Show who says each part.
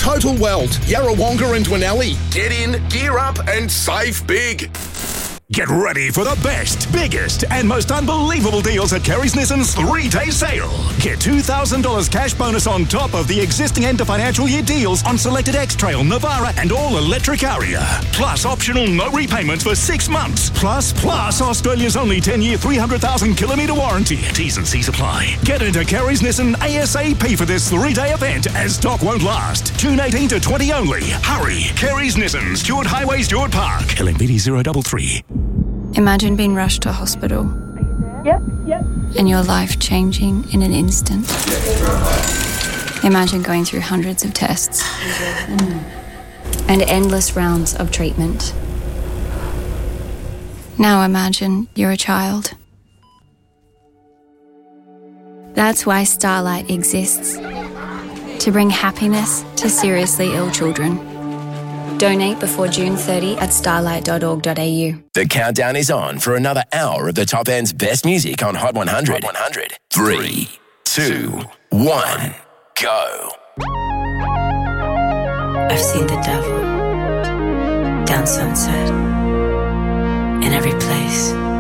Speaker 1: Total Weld, Yarrawonga and Dwinelli. Get in, gear up and save big.
Speaker 2: Get ready for the best, biggest, and most unbelievable deals at Kerry's Nissan's 3-day sale. Get $2,000 cash bonus on top of the existing end of financial year deals on selected X-Trail, Navara, and all-electric Aria. Plus optional no repayments for 6 months. Plus Australia's only 10-year, 300,000-kilometre warranty. T's and C's apply. Get into Kerry's Nissan ASAP for this 3-day event as stock won't last. June 18 to 20 only. Hurry. Kerry's Nissan, Stuart Highway, Stuart Park. LMVD 033.
Speaker 3: Imagine being rushed to hospital.
Speaker 4: Yep.
Speaker 3: And your life changing in an instant. Imagine going through hundreds of tests. And endless rounds of treatment. Now imagine you're a child. That's why Starlight exists. To bring happiness to seriously ill children. Donate before June 30 at starlight.org.au.
Speaker 5: The countdown is on for another hour of the top end's best music on Hot 100. 3, 2, 1, go.
Speaker 6: I've seen the devil down Sunset, in every place.